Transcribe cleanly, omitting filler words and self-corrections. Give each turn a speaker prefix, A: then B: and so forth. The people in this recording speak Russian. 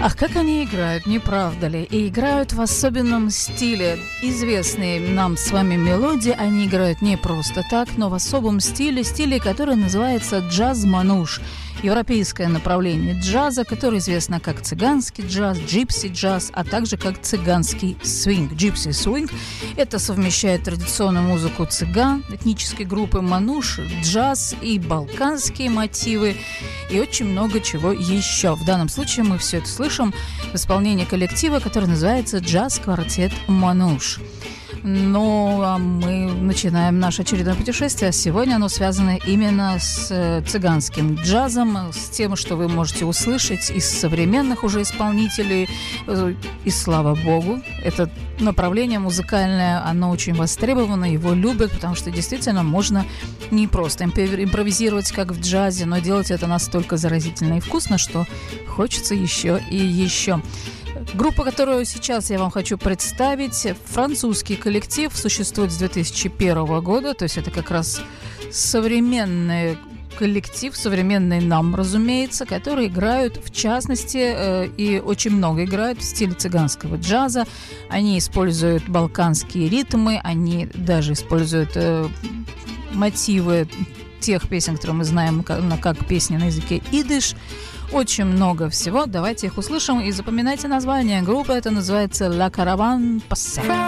A: Ах, как они играют, не правда ли? И играют в особенном стиле. Известные нам с вами мелодии, они играют не просто так, но в особом стиле, который называется джаз-мануш. Европейское направление джаза, которое известно как цыганский джаз, джипси джаз, а также как цыганский свинг, джипси свинг. Это совмещает традиционную музыку цыган, этнической группы мануш, джаз и балканские мотивы и очень много чего еще. В данном случае мы все это слышим в исполнении коллектива, который называется «Джаз-квартет Мануш». Но мы начинаем наше очередное путешествие. Сегодня оно связано именно с цыганским джазом, с тем, что вы можете услышать из современных уже исполнителей. И слава богу, это направление музыкальное, оно очень востребовано, его любят, потому что действительно можно не просто импровизировать, как в джазе, но делать это настолько заразительно и вкусно, что хочется еще и еще. Группа, которую сейчас я вам хочу представить, французский коллектив, существует с 2001 года, то есть это как раз современный коллектив, современный нам, разумеется, которые играют, в частности, и очень много играют в стиле цыганского джаза. Они используют балканские ритмы, они даже используют мотивы тех песен, которые мы знаем как песни на языке идиш. Очень много всего. Давайте их услышим и запоминайте название группы. Это называется «La Caravane Passée».